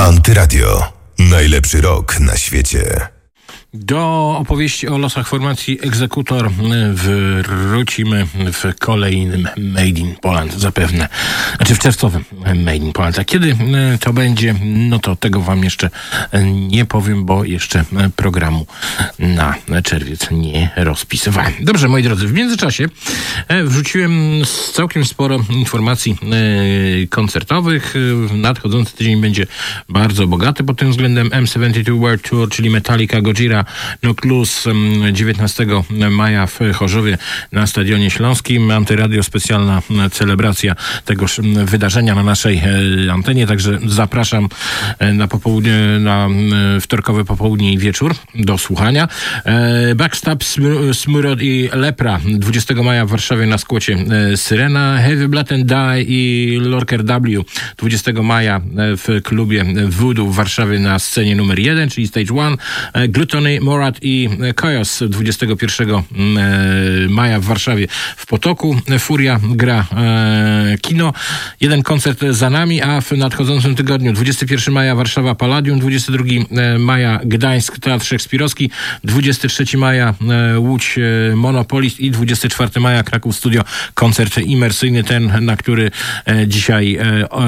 Antyradio. Najlepszy rock na świecie. Do opowieści o losach formacji Egzekutor wrócimy w kolejnym Made in Poland zapewne. Znaczy w czerwcowym Made in Poland. A kiedy to będzie, no to tego wam jeszcze nie powiem, bo jeszcze programu na czerwiec nie rozpisywałem. Dobrze, moi drodzy, w międzyczasie wrzuciłem całkiem sporo informacji koncertowych. Nadchodzący tydzień będzie bardzo bogaty pod tym względem. M72 World Tour, czyli Metallica, Gojira, Knocked Loose 19 maja w Chorzowie na Stadionie Śląskim. Antyradio, specjalna celebracja tegoż wydarzenia na naszej antenie, także zapraszam na popołudnie, na wtorkowe popołudnie i wieczór do słuchania. Backstab, Smurod i Lepra 20 maja w Warszawie na skłocie Syrena. Heavy Blood and Die i Lorker W 20 maja w klubie Voodoo w Warszawie na scenie numer 1, czyli Stage 1. Gluttony, Morat i Chaos 21 maja w Warszawie w Potoku. Furia gra kino. Jeden koncert za nami, a w nadchodzącym tygodniu 21 maja Warszawa Palladium, 22 maja Gdańsk Teatr Szekspirowski, 23 maja Łódź Monopolist i 24 maja Kraków Studio koncert imersyjny, ten, na który dzisiaj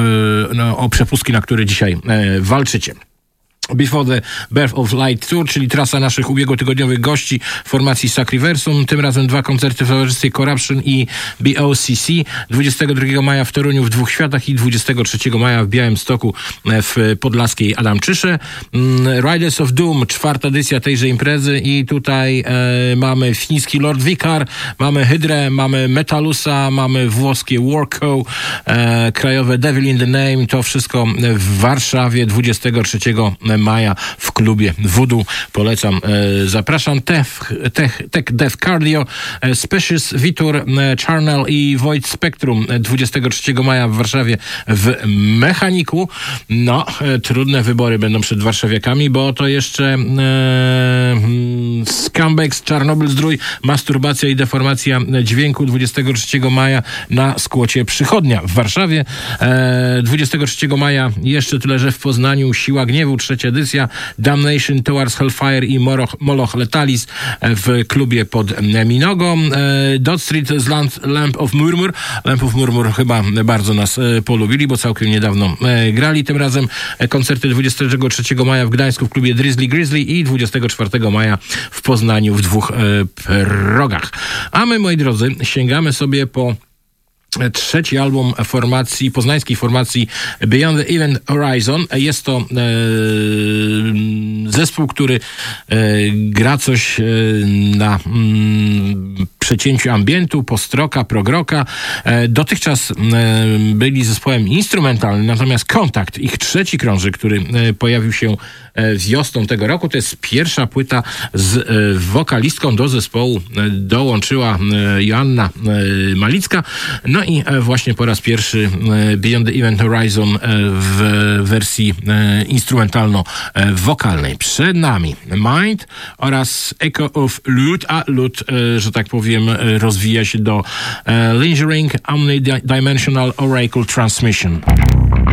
o przepustki, na który dzisiaj walczycie. Before the Birth of Light Tour, czyli trasa naszych ubiegłotygodniowych gości formacji Sacriversum. Tym razem 2 koncerty w towarzystwie Corruption i BOCC. 22 maja w Toruniu w Dwóch Światach i 23 maja w Białymstoku w podlaskiej Adamczysze. Riders of Doom, 4. edycja tejże imprezy i tutaj mamy fiński Lord Vicar, mamy Hydrę, mamy Metalusa, mamy włoskie Warco, krajowe Devil in the Name. To wszystko w Warszawie 23 maja w klubie Voodoo. Polecam, zapraszam. Tech Death Cardio, Species, Vitor, Charnel i Void Spectrum 23 maja w Warszawie w Mechaniku. No, trudne wybory będą przed warszawiakami, bo to jeszcze Scumbags, Czarnobyl Zdrój, Masturbacja i Deformacja Dźwięku 23 maja na skłocie Przychodnia w Warszawie. 23 maja jeszcze tyle, że w Poznaniu Siła Gniewu, 3. edycja, Damnation Towards Hellfire i Moloch Letalis w klubie pod Minogą. Dot Street z Lamp of Murmur. Lamp of Murmur chyba bardzo nas polubili, bo całkiem niedawno grali. Tym razem koncerty 23 maja w Gdańsku w klubie Grizzly i 24 maja w Poznaniu w Dwóch Progach. A my, moi drodzy, sięgamy sobie po 3. album poznańskiej formacji Beyond the Event Horizon. Jest to zespół, który gra coś na przecięciu ambientu, postroka, progroka. Dotychczas byli zespołem instrumentalnym, natomiast Kontakt, ich 3. krążek, który pojawił się wiosną tego roku, to jest pierwsza płyta z wokalistką. Do zespołu dołączyła Joanna Malicka. No i właśnie po raz pierwszy Beyond the Event Horizon w wersji instrumentalno-wokalnej. Przed nami Mind oraz Echo of Lute, a Lute, że tak powiem, rozwija się do Lingering Omnidimensional Oracle Transmission.